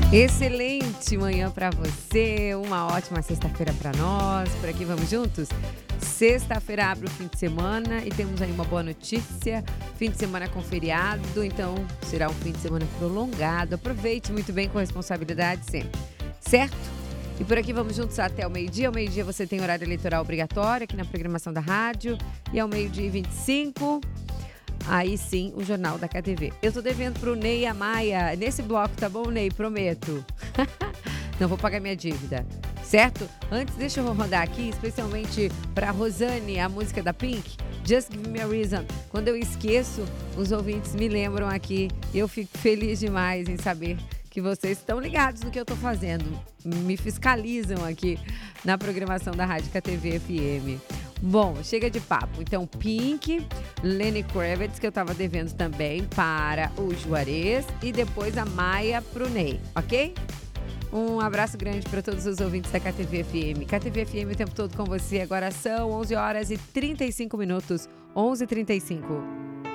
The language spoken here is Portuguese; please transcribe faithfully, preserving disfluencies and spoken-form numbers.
Excelente manhã para você, uma ótima sexta-feira para nós. Por aqui vamos juntos? Sexta-feira abre o fim de semana e temos aí uma boa notícia. Fim de semana com feriado, então será um fim de semana prolongado. Aproveite muito bem com responsabilidade sempre, certo? E por aqui vamos juntos até o meio-dia. Ao meio-dia você tem horário eleitoral obrigatório aqui na programação da rádio. E ao meio-dia e vinte e cinco... aí sim, o Jornal da K T V. Eu tô devendo pro Ney e a Maia nesse bloco, tá bom, Ney? Prometo. Não vou pagar minha dívida, certo? Antes, deixa eu rodar aqui, especialmente pra Rosane, a música da Pink, Just Give Me a Reason. Quando eu esqueço, os ouvintes me lembram aqui e eu fico feliz demais em saber que vocês estão ligados no que eu tô fazendo. Me fiscalizam aqui na programação da Rádio K T V F M. Bom, chega de papo. Então, Pink, Lenny Kravitz, que eu tava devendo também para o Juarez, e depois a Maia pro Ney, ok? Um abraço grande para todos os ouvintes da K T V F M. K T V F M o tempo todo com você. Agora são onze horas e trinta e cinco minutos. onze e trinta e cinco.